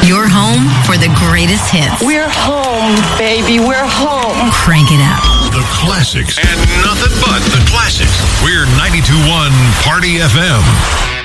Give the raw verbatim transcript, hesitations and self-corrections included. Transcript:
Your home for the greatest hits. We're home, baby. We're home. Crank it up. The classics and nothing but the classics. We're ninety-two point one Party F M.